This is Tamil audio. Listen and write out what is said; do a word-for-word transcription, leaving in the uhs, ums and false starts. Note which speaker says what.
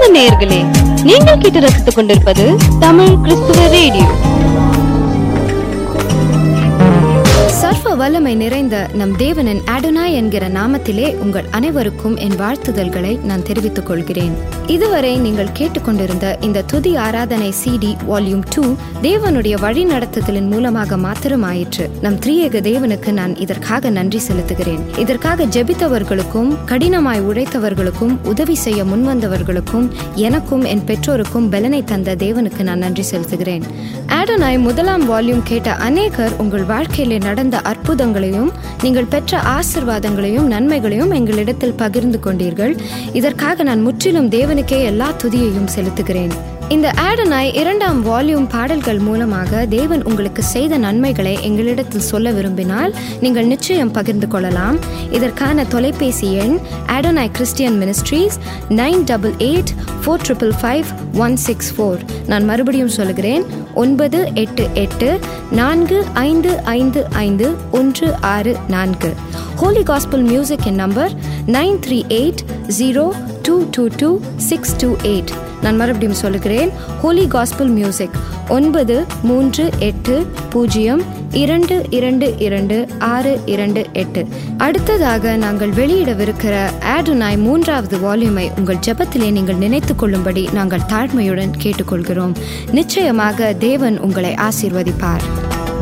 Speaker 1: அன்பு நேயர்களே, நீங்கள் கேட்டு ரசித்துக் கொண்டிருப்பது தமிழ் கிறிஸ்துவ ரேடியோ.
Speaker 2: சர்வ வல்லமை நிறைந்த நம் தேவனின் அடோனாய் என்கிற நாமத்திலே உங்கள் அனைவருக்கும் என் வாழ்த்துதல்களை நான் தெரிவித்துக் கொள்கிறேன். இதுவரை நீங்கள் கேட்டுக்கொண்டிருந்த இந்த துதி ஆராதனை சிடி வால்யூம் டூ தேவனுடைய வழி நடத்துதலின் மூலமாக மாத்திரமாயிற்று. நம் திரியேக தேவனுக்கு நான் இதற்காக நன்றி செலுத்துகிறேன். இதற்காக ஜெபித்தவர்களுக்கும் கடினமாய் உழைத்தவர்களுக்கும் உதவி செய்ய முன்வந்தவர்களுக்கும் எனக்கும் என் பெற்றோருக்கும் பலனை தந்த தேவனுக்கு நான் நன்றி செலுத்துகிறேன். அடோனாய் முதலாம் வால்யூம் கேட்ட அநேகர் உங்கள் வாழ்க்கையிலே நடந்த அற்புதங்களையும் நீங்கள் பெற்ற ஆசீர்வாதங்களையும் நன்மைகளையும் எங்களிடத்தில் பகிர்ந்து கொண்டீர்கள். இதற்காக நான் முற்றிலும் தேவனுக்கே எல்லா துதியையும் செலுத்துகிறேன். இந்த அடோனாய் இரண்டாம் வால்யூம் பாடல்கள் மூலமாக தேவன் உங்களுக்கு செய்த நன்மைகளை எங்களிடத்தில் சொல்ல விரும்பினால் நீங்கள் நிச்சயம் பகிர்ந்து கொள்ளலாம். இதற்கான தொலைபேசி எண் Adonai Christian ministries nine double eight four triple five one six four. நான் மறுபடியும் சொல்கிறேன், ஒன்பது எட்டு எட்டு நான்கு ஐந்து ஐந்து ஐந்து ஒன்று ஆறு நான்கு. ஹோலி காஸ்பல் மியூசிக் என் number nine three eight zero two two two six two eight. நான் மறுபடியும் சொல்லுகிறேன், ஹோலி காஸ்பல் மியூசிக் ஒன்பது மூன்று எட்டு பூஜ்ஜியம் இரண்டு இரண்டு இரண்டு ஆறு இரண்டு எட்டு. அடுத்ததாக நாங்கள் வெளியிடவிருக்கிற அடோனாய் மூன்றாவது வால்யூமை உங்கள் ஜெபத்திலே நீங்கள் நினைத்துக் கொள்ளும்படி நாங்கள் தாழ்மையுடன் கேட்டுக்கொள்கிறோம். நிச்சயமாக தேவன் உங்களை ஆசீர்வதிப்பார்.